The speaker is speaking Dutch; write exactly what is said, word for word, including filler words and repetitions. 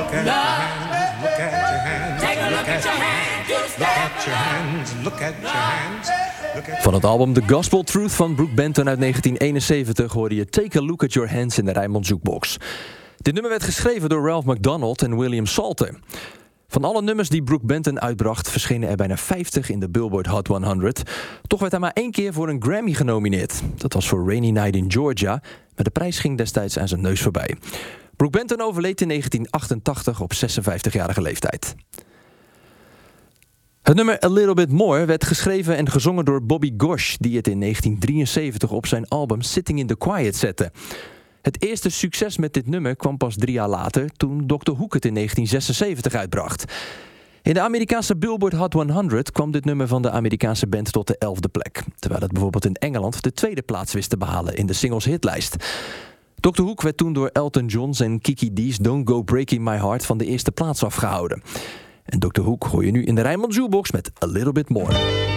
Look at your hands, look at your hands. Take a look at your hands. Look at your hands, look at your hands. Van het album The Gospel Truth van Brook Benton uit negentien eenenzeventig hoorde je Take a Look at Your Hands in de Rijnmond Jukebox. Dit nummer werd geschreven door Ralph McDonald en William Salter. Van alle nummers die Brook Benton uitbracht verschenen er bijna vijftig in de Billboard Hot honderd. Toch werd hij maar één keer voor een Grammy genomineerd. Dat was voor Rainy Night in Georgia, maar de prijs ging destijds aan zijn neus voorbij. Brook Benton overleed in negentien achtentachtig op zesenvijftigjarige leeftijd. Het nummer A Little Bit More werd geschreven en gezongen door Bobby Gosh, die het in negentien drieënzeventig op zijn album Sitting in the Quiet zette. Het eerste succes met dit nummer kwam pas drie jaar later, toen dokter Hoek het in negentien zesenzeventig uitbracht. In de Amerikaanse Billboard Hot honderd kwam dit nummer van de Amerikaanse band tot de elfde plek, terwijl het bijvoorbeeld in Engeland de tweede plaats wist te behalen in de singles hitlijst. dokter Hoek werd toen door Elton John's en Kiki D's Don't Go Breaking My Heart van de eerste plaats afgehouden. En dokter Hoek hoor je nu in de Rijnmond Jukebox met A Little Bit More.